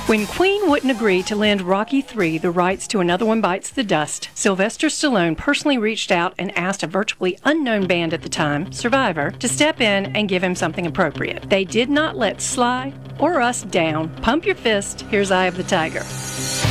When Queen wouldn't agree to lend Rocky III the rights to Another One Bites the Dust, Sylvester Stallone personally reached out and asked a virtually unknown band at the time, Survivor, to step in and give him something appropriate. They did not let Sly or us down. Pump your fist. Here's Eye of the Tiger.